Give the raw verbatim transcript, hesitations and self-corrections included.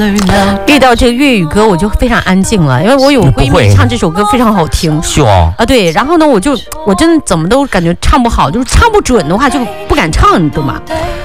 遇到这个粤语歌我就非常安静了，因为我有闺蜜唱这首歌非常好听， 是哦啊对，然后呢我就我真的怎么都感觉唱不好，就是唱不准的话就不敢唱，你懂吗？